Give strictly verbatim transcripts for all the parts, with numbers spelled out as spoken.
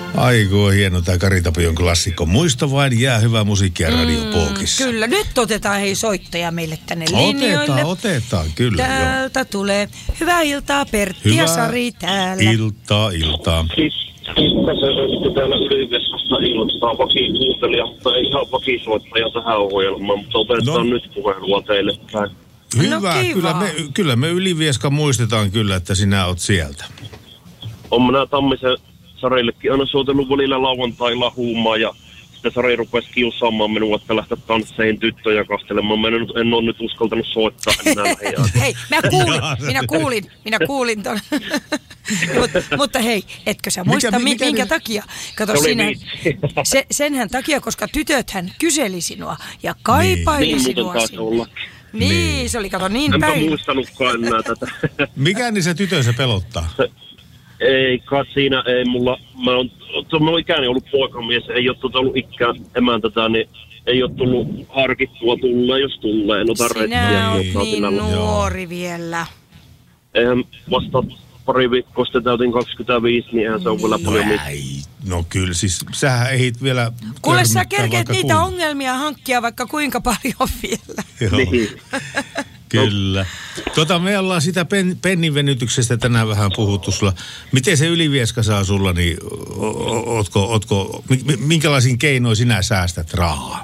Aiku on hieno tää Kari Tapion klassikko. Muista vain, jää hyvää musiikkia radiopookissa. Mm, kyllä, nyt otetaan hei soittaja meille tänne linjoille. Otetaan, otetaan, kyllä. Täältä jo. Tulee. Hyvää iltaa, Pertti Hyvää ja Sari täällä. iltaa, iltaa. Siis tässä täällä Ylivieskossa ilmoittaa vakikuuntelija, mutta ei ihan vakisuottaja tähän ohjelmaan, mutta otetaan no. nyt puhelua teille päin. Hyvä, no, kyllä, me, kyllä me Ylivieska muistetaan kyllä, että sinä oot sieltä. On minä Tammisen Sarillekin aina soitellut välillä lauantailla huumaan ja sitten Sari rupesi kiusaamaan minua, että lähteä tansseihin tyttöjä kastelemaan. Mä en, en ole nyt uskaltanut soittaa enää lähiään. Hei, mä kuulin, minä kuulin, minä kuulin ton. Mut, mutta hei, etkö sä muista, mikä, mikä minkä niin? takia? Kato, sinä, se, senhän takia, koska tytöthän kyseli sinua ja kaipaili niin. sinua niin, sinne. Niin, niin, se oli, kato, niin Enpä päin. Enpä muistanutkaan enää tätä. Mikä niin se tytön se pelottaa? Se, ei, kat siinä ei mulla, mä oon, mä oon ikäni ollut poikamies, ei ole tuota ollut ikään emäntätä, niin ei ole tullut harkittua tulee, jos tulee. No sinä oot niin nuori vielä. Eihän vasta pari viikkoa sitten täytin kaksikymmentäviisi, niin eihän se on vielä paljon mitään. No kyllä, siis sähän ehdit vielä... Kuule, sä kerkeet niitä kun... ongelmia hankkia vaikka kuinka paljon vielä. Joo, niin. Kyllä. Tota, me ollaan sitä pen, penninvenytyksestä tänään vähän puhuttu sulla. Miten se Ylivieska saa sulla, niin ootko, ootko, minkälaisiin keinoin sinä säästät rahaa?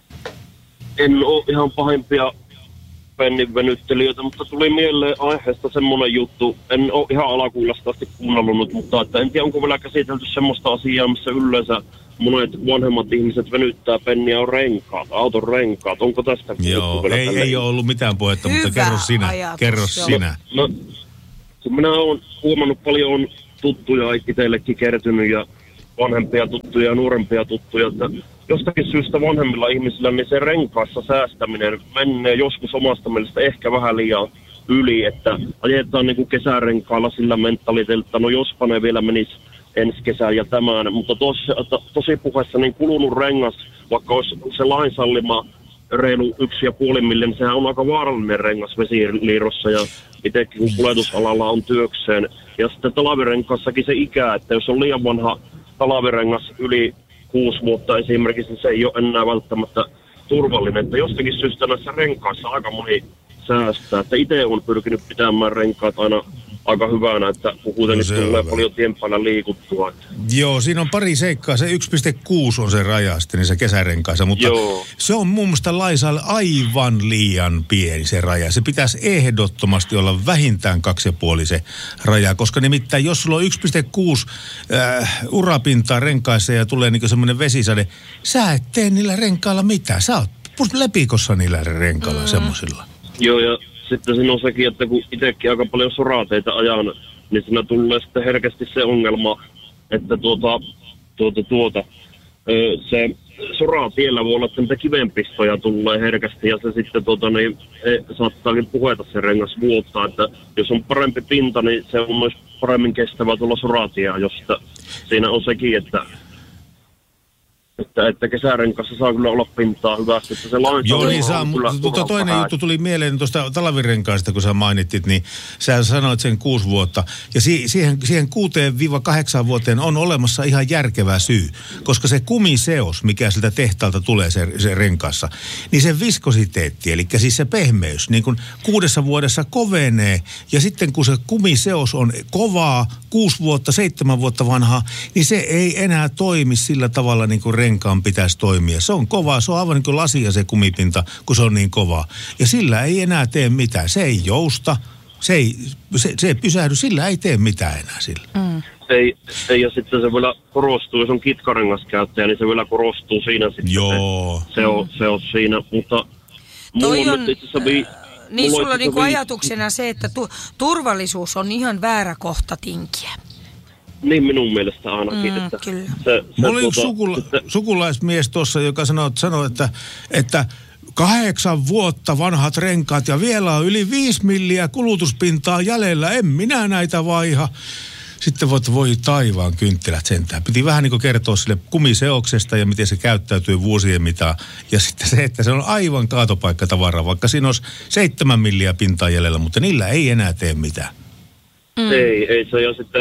En ole ihan pahimpia penninvenyttelijöitä, mutta tuli mieleen aiheesta semmoinen juttu. En ole ihan alakuulasta asti kuunnellut, mutta että en tiedä, onko vielä käsitelty semmoista asiaa, missä yleensä monet vanhemmat ihmiset venyttää penniä on renkaat, auton renkaat. Onko tästä? Joo, ei, ei ole ollut mitään puhetta, mutta kerro sinä. Ajatus, kerro joo. sinä. No, no, minä olen huomannut paljon tuttuja itsellekin kertynyt ja vanhempia tuttuja ja nuorempia tuttuja, että jostakin syystä vanhemmilla ihmisillä niin se renkaassa säästäminen menee joskus omasta mielestä ehkä vähän liian yli, että ajetaan niin kuin kesärenkaalla sillä mentaliteetillä, no jospa ne vielä menisi ensi kesän ja tämän, mutta tos, to, tosi puheessa niin kulunut rengas, vaikka olisi se lainsallima reilu yksi ja puoli millin, sehän on aika vaarallinen rengas vesiliirossa ja itsekin kun kuljetusalalla on työkseen. Ja sitten talvirenkaassakin se ikä, että jos on liian vanha talvirengas yli kuusi vuotta esimerkiksi, niin se ei ole enää välttämättä turvallinen. Että jostakin syystä näissä renkaissa aika moni säästää. Että itse olen pyrkinyt pitämään renkaat aina aika hyvänä, että kun kuitenkin no tulee hyvä. Paljon tien päällä liikuttua. Joo, siinä on pari seikkaa. Se yksi pilkku kuusi on se raja sitten, niin se kesärenkaissa, mutta joo. Se on mun mielestä laisalle aivan liian pieni se raja. Se pitäisi ehdottomasti olla vähintään kaksi ja puoli se raja, koska nimittäin jos sulla on yksi pilkku kuusi äh, urapintaa renkaissa ja tulee niin semmoinen vesisade, sä et tee niillä renkailla mitään. Sä oot lepikossa niillä renkailla mm. semmoisilla. Joo, ja sitten siinä on sekin, että kun itsekin aika paljon sorateita ajan, niin siinä tulee sitten herkästi se ongelma, että tuota, tuota, tuota, se soratiellä voi olla, että niitä kivenpistoja tulee herkästi ja se sitten tuota, niin, saattaakin puheta se rengas vuottaa, että jos on parempi pinta, niin se on myös paremmin kestävää tulla soratia, josta siinä on sekin, että Että, että kesärenkaassa saa kyllä olla pintaa hyvästi. Että se joo, niin saa, mutta toinen juttu tuli mieleen tuosta talvirenkaista, kun sä mainittit, niin sä sanoit sen kuusi vuotta. Ja si- siihen, siihen kuuteen viiva kahdeksaan vuoteen on olemassa ihan järkevä syy, koska se kumiseos, mikä siltä tehtaalta tulee se, se renkaassa, niin se viskositeetti, eli siis se pehmeys, niin kun kuudessa vuodessa kovenee, ja sitten kun se kumiseos on kovaa, kuusi vuotta, seitsemän vuotta vanhaa, niin se ei enää toimi sillä tavalla niin kuin renkaan pitäisi toimia. Se on kovaa, se on aivan niin kuin lasia se kumipinta, kun se on niin kovaa. Ja sillä ei enää tee mitään. Se ei jousta, se ei, se, se ei pysähdy, sillä ei tee mitään enää sillä. Mm. Ei, ei, ja sitten se vielä korostuu, jos on kitkarengaskäyttäjä, niin se vielä korostuu siinä sitten. Joo. Se, se, on, se on siinä, mutta mulla on, on nyt itse vi, niin sulla on niinku vi... ajatuksena se, että tu, turvallisuus on ihan väärä kohta tinkiä. Niin minun mielestä ainakin. Mm, että kyllä. Se, se mulla oli yksi tuota, sukula, sitten... sukulaismies tuossa, joka sanoi, sanoi että, että kahdeksan vuotta vanhat renkaat ja vielä on yli viisi milliä kulutuspintaa jäljellä. En minä näitä vaiha. Sitten voit, voi taivaan kynttilät sentään. Piti vähän niin kuin kertoa sille kumiseoksesta ja miten se käyttäytyy vuosien mittaan. Ja sitten se, että se on aivan kaatopaikkatavara, vaikka siinä olisi seitsemän milliä pintaa jäljellä, mutta niillä ei enää tee mitään. Mm. Ei, ei se. Ja sitten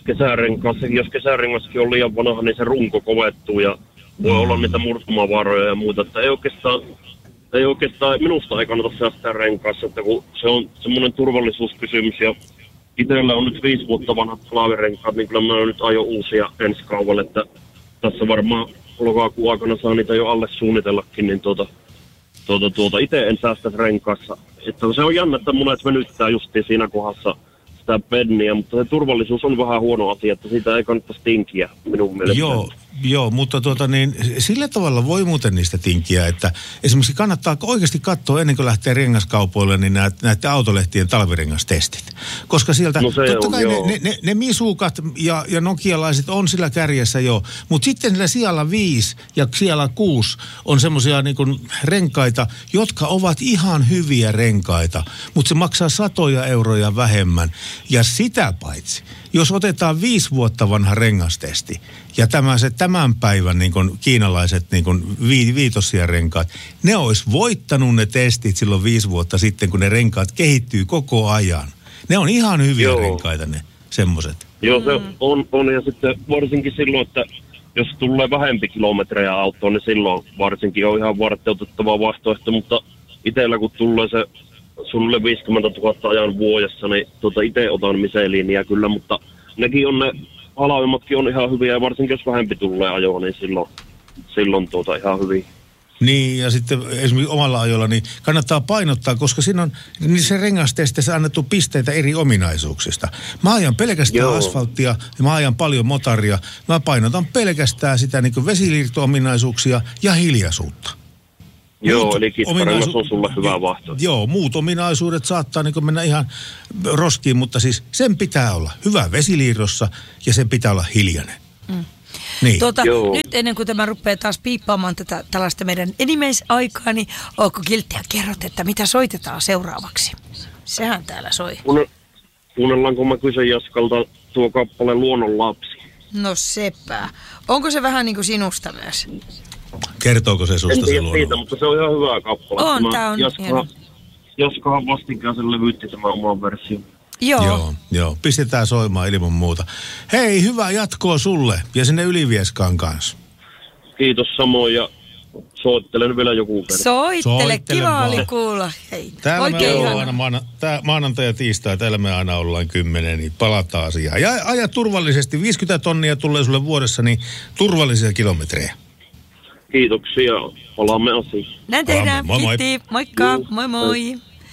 kesärenkaassakin, jos kesärengaskin on liian vanha, niin se runko kovettuu ja voi mm. olla niitä murtumavaaroja ja muuta. Että ei oikeastaan, ei oikeastaan, minusta ei kannata säästää renkaassa, että kun se on semmoinen turvallisuuskysymys ja itsellä on nyt viisi vuotta vanhat talvirenkaat, niin kyllä mä nyt aion uusia ensi kaudella, että tässä varmaan lokakuun aikana saa niitä jo alle suunnitellakin, niin tuota, tuota, tuota itse en säästäisi renkaassa. Että se on jännä, että monet venyttää justiin siinä kohdassa sitä penniä, mutta se turvallisuus on vähän huono asia, että siitä ei kannattaisi tinkiä minun mielestä. Joo, joo, mutta tuota niin, sillä tavalla voi muuten niistä tinkiä, että esimerkiksi kannattaa oikeasti katsoa ennen kuin lähtee rengaskaupoille, niin näet, näette autolehtien talvirengastestit. Koska sieltä, no totta kai on, ne, ne, ne, ne misukat ja, ja nokialaiset on sillä kärjessä jo, mutta sitten sillä sijalla viisi ja sijalla kuusi on semmoisia niin kuin renkaita, jotka ovat ihan hyviä renkaita, mutta se maksaa satoja euroja vähemmän. Ja sitä paitsi, jos otetaan viisi vuotta vanha rengastesti ja tämä se tämän päivän niin kuin kiinalaiset niin kuin vi, viitosia renkaat, ne olisi voittanut ne testit silloin viisi vuotta sitten, kun ne renkaat kehittyy koko ajan. Ne on ihan hyviä Joo. renkaita ne semmoiset. Joo, se on, on ja sitten varsinkin silloin, että jos tulee vähempi kilometrejä autoon, niin silloin varsinkin on ihan varteutettava vaihtoehto, mutta itsellä kun tulee se sulle viisikymmentätuhatta ajan vuodessa, niin tuota itse otan miseliiniä kyllä, mutta nekin on ne halvemmatkin on ihan hyviä ja varsinkin jos vähempi tulee ajoa, niin silloin, silloin tuota ihan hyviä. Niin, ja sitten esimerkiksi omalla ajolla niin kannattaa painottaa, koska siinä on niin se rengastestissä annettu pisteitä eri ominaisuuksista. Mä ajan pelkästään Joo. asfalttia ja mä ajan paljon motaria. Mä painotan pelkästään sitä niin kuin vesiliirto-ominaisuuksia ja hiljaisuutta. Joo, muut eli kitkarengas on sulle hyvä vaihtoehto. Joo, muut ominaisuudet saattaa niin mennä ihan roskiin, mutta siis sen pitää olla hyvä vesiliirrossa ja sen pitää olla hiljainen. Mm. Niin. Tuota, nyt ennen kuin tämä rupeaa taas piippaamaan tätä tällaista meidän enimmäisaikaa, niin onko kilttiä kerrot, että mitä soitetaan seuraavaksi? Sehän täällä soi. Kuunnellaanko mä kysyn Jaskalta tuo kappale Luonnon lapsi? No sepä. Onko se vähän niin kuin sinusta myös? Kertooko se susta se Luonnon? Siitä, mutta se on ihan hyvä kappale. On, tämä, tää on Jaska, Jaskahan vastinkaan sen levyytti tämän oman version. Joo. Joo, joo. Pistetään soimaan ilman muuta. Hei, hyvää jatkoa sulle ja sinne Ylivieskaan kanssa. Kiitos samoin ja soittelen vielä joku kerran. Soittele, Soittele kiva oli kuulla. Hei, täällä oikein me ollaan aina maana, tää, maanantai ja tiistai, täällä me aina ollaan kymmenen, niin palataan asiaan. Ja aja turvallisesti, viisikymmentä tonnia tulee sulle vuodessa, niin turvallisia kilometrejä. Kiitoksia, palaamme asiaan. Näin tehdään, kiitti, moikka, moi moi.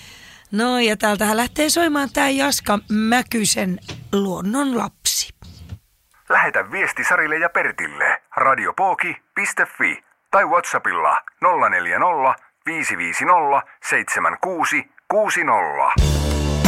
No ja täältähän lähtee soimaan tää Jaska Mäkysen Luonnon lapsi. Lähetä viesti Sarille ja Pertille radiopooki piste fi tai WhatsAppilla nolla neljä nolla viisi viisi nolla seitsemän kuusi kuusi nolla.